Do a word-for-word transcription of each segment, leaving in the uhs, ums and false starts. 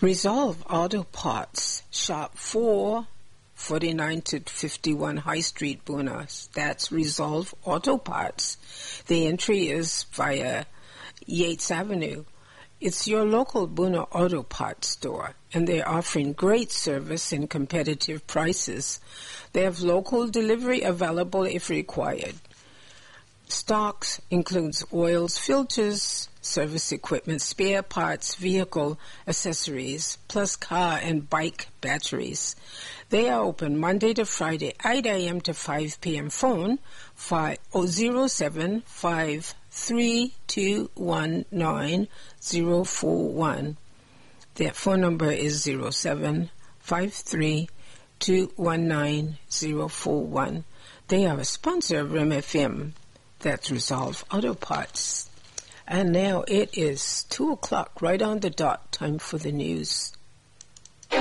Resolve Auto Parts, Shop four forty-nine to fifty-one High Street, Boonah. That's Resolve Auto Parts. The entry is via Yates Avenue. It's your local Boonah Auto Parts store, and they're offering great service and competitive prices. They have local delivery available if required. Stocks includes oils, filters, service equipment, spare parts, vehicle accessories, plus car and bike batteries. They are open Monday to Friday, eight a.m. to five p.m. Phone zero seven five three two one nine zero four one. Their phone number is zero seven five three two one nine zero four one. They are a sponsor of R E M F M. That's Resolve Auto Parts. And now it is two o'clock, right on the dot. Time for the news. R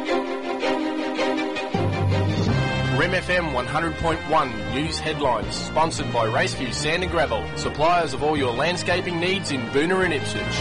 E M F M one hundred point one News Headlines, sponsored by Raceview Sand and Gravel, suppliers of all your landscaping needs in Boonah and Ipswich.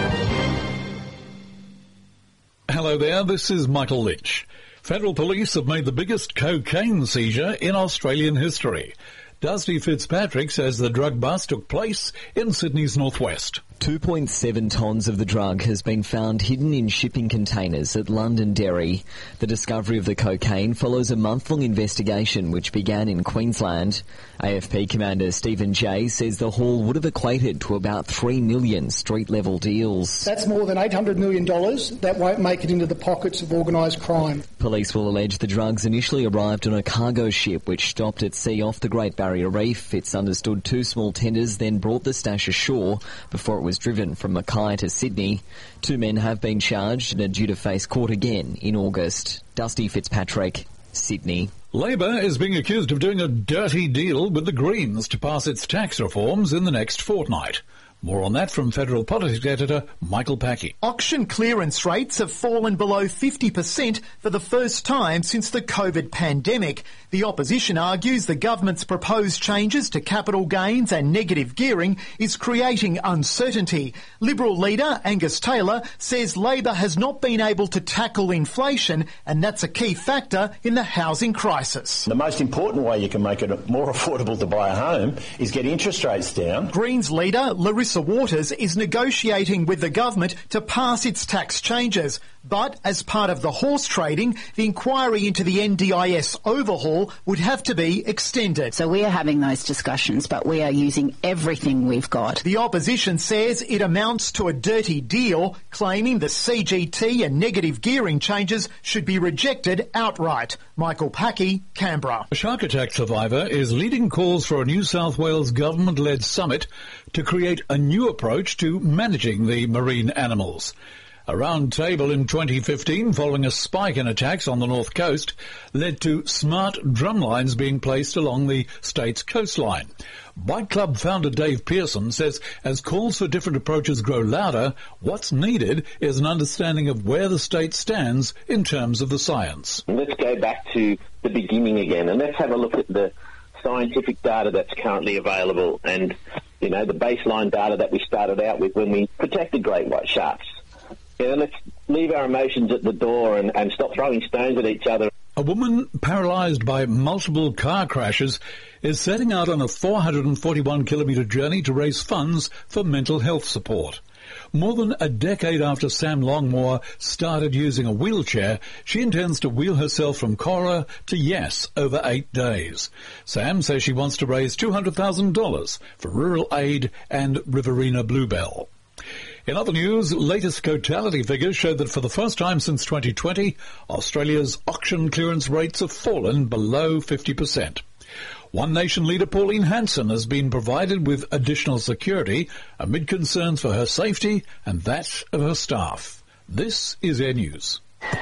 Hello there, this is Michael Lynch. Federal police have made the biggest cocaine seizure in Australian history. Dusty Fitzpatrick says the drug bust took place in Sydney's northwest. two point seven tonnes of the drug has been found hidden in shipping containers at Londonderry. The discovery of the cocaine follows a month-long investigation which began in Queensland. A F P Commander Stephen Jay says the haul would have equated to about three million street-level deals. That's more than eight hundred million dollars. That won't make it into the pockets of organised crime. Police will allege the drugs initially arrived on a cargo ship which stopped at sea off the Great Barrier Reef. It's understood two small tenders then brought the stash ashore before it was driven from Mackay to Sydney. Two men have been charged and are due to face court again in August. Dusty Fitzpatrick, Sydney. Labor is being accused of doing a dirty deal with the Greens to pass its tax reforms in the next fortnight. More on that from Federal Politics editor Michael Packey. Auction clearance rates have fallen below fifty percent for the first time since the COVID pandemic. The opposition argues the government's proposed changes to capital gains and negative gearing is creating uncertainty. Liberal leader Angus Taylor says Labor has not been able to tackle inflation, and that's a key factor in the housing crisis. The most important way you can make it more affordable to buy a home is get interest rates down. Greens leader Larissa Waters is negotiating with the government to pass its tax changes. But as part of the horse trading, the inquiry into the N D I S overhaul would have to be extended. So we are having those discussions, but we are using everything we've got. The opposition says it amounts to a dirty deal, claiming the C G T and negative gearing changes should be rejected outright. Michael Packey, Canberra. A shark attack survivor is leading calls for a New South Wales government-led summit to create a new approach to managing the marine animals. A round table in twenty fifteen, following a spike in attacks on the north coast, led to smart drumlines being placed along the state's coastline. Bike Club founder Dave Pearson says as calls for different approaches grow louder, what's needed is an understanding of where the state stands in terms of the science. Let's go back to the beginning again, and let's have a look at the scientific data that's currently available and, you know, the baseline data that we started out with when we protected great white sharks. You know, let's leave our emotions at the door and, and stop throwing stones at each other. A woman paralysed by multiple car crashes is setting out on a four hundred forty-one kilometre journey to raise funds for mental health support. More than a decade after Sam Longmore started using a wheelchair, she intends to wheel herself from Cora to Yass over eight days. Sam says she wants to raise two hundred thousand dollars for rural aid and Riverina Bluebell. In other news, latest totality figures show that for the first time since twenty twenty, Australia's auction clearance rates have fallen below fifty percent. One Nation leader Pauline Hanson has been provided with additional security amid concerns for her safety and that of her staff. This is Air News.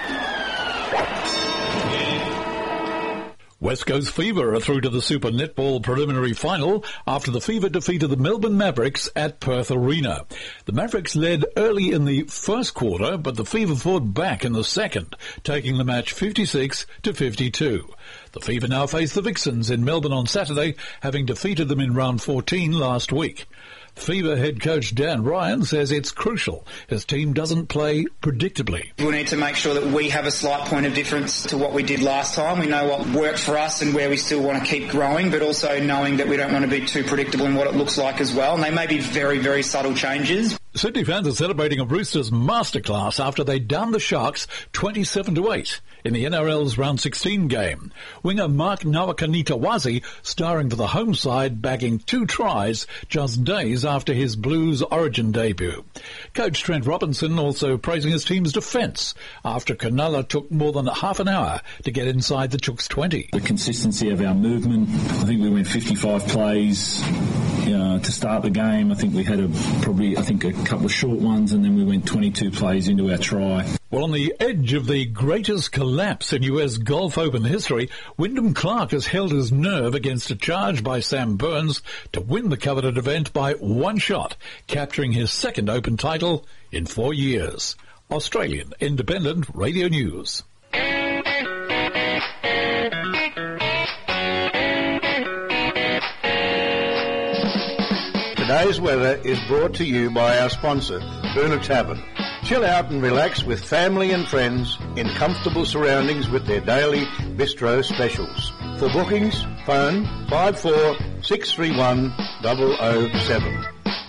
West Coast Fever are through to the Super Netball preliminary final after the Fever defeated the Melbourne Mavericks at Perth Arena. The Mavericks led early in the first quarter, but the Fever fought back in the second, taking the match fifty-six to fifty-two. The Fever now face the Vixens in Melbourne on Saturday, having defeated them in round fourteen last week. Fever head coach Dan Ryan says it's crucial his team doesn't play predictably. We'll need to make sure that we have a slight point of difference to what we did last time. We know what worked for us and where we still want to keep growing, but also knowing that we don't want to be too predictable in what it looks like as well. And they may be very, very subtle changes. Sydney fans are celebrating a Roosters masterclass after they downed the Sharks twenty-seven to eight in the N R L's round sixteen game. Winger Mark Nawakanitawazi starring for the home side, bagging two tries just days after his Blues Origin debut. Coach Trent Robinson also praising his team's defence after Cronulla took more than half an hour to get inside the Chooks twenty. The consistency of our movement, I think we went fifty-five plays uh, to start the game. I think we had a probably, I think, a couple of short ones, and then we went twenty-two plays into our try. Well, on the edge of the greatest collapse in U S Golf Open history, Wyndham Clark has held his nerve against a charge by Sam Burns to win the coveted event by one shot, capturing his second Open title in four years. Australian Independent Radio News. Today's weather is brought to you by our sponsor, Boona Tavern. Chill out and relax with family and friends in comfortable surroundings with their daily bistro specials. For bookings, phone five four six three one zero zero seven.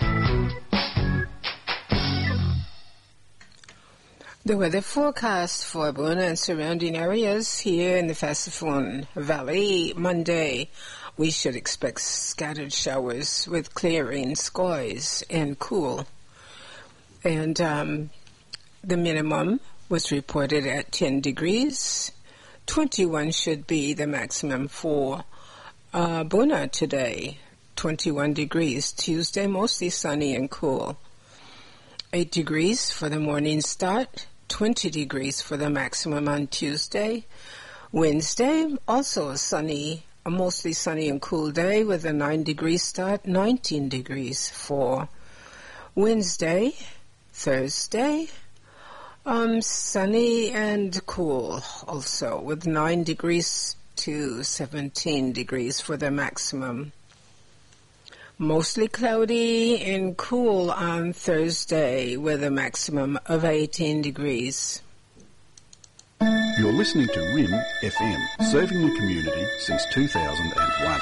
The weather forecast for Boona and surrounding areas here in the Fassifon Valley. Monday, we should expect scattered showers with clearing skies and cool. And um, the minimum was reported at ten degrees. twenty-one should be the maximum for uh, Boona today. twenty-one degrees. Tuesday, mostly sunny and cool. eight degrees for the morning start. twenty degrees for the maximum on Tuesday. Wednesday, also a sunny, a mostly sunny and cool day with a nine degree start. nineteen degrees for Wednesday. Thursday, um, sunny and cool also with nine degrees to seventeen degrees for the maximum. Mostly cloudy and cool on Thursday with a maximum of eighteen degrees. You're listening to R I M F M, serving the community since two thousand one.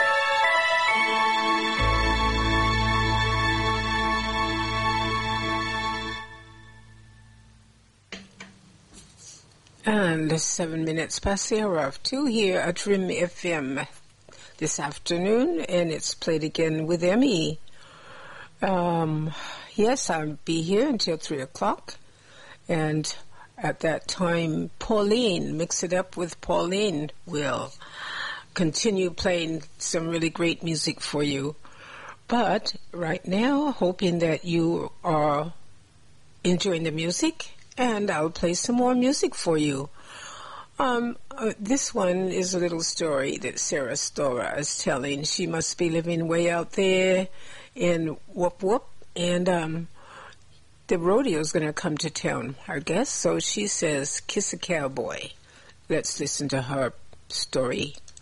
And seven minutes past the hour of two here at R I M F M this afternoon, and it's played again with Emmy. Um, yes, I'll be here until three o'clock, and at that time, Pauline, Mix It Up with Pauline, will continue playing some really great music for you. But right now, hoping that you are enjoying the music, and I'll play some more music for you. Um, uh, this one is a little story that Sarah Stora is telling. She must be living way out there in Whoop Whoop, and um, the rodeo's going to come to town, I guess. So she says, "Kiss a Cowboy." Let's listen to her story.